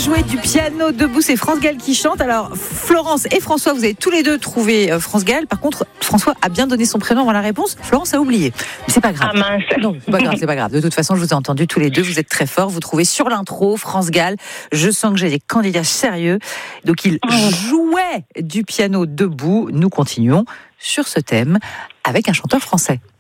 jouer du piano debout, c'est France Gall qui chante. Alors Florence et François, vous avez tous les deux trouvé France Gall. Par contre, François a bien donné son prénom avant la réponse. Florence a oublié. Mais c'est pas grave. Ah mince. Non, c'est pas grave. De toute façon, je vous ai entendu tous les deux. Vous êtes très forts. Vous trouvez sur l'intro France Gall. Je sens que j'ai des candidats sérieux. Donc il jouait du piano debout. Nous continuons sur ce thème avec un chanteur français.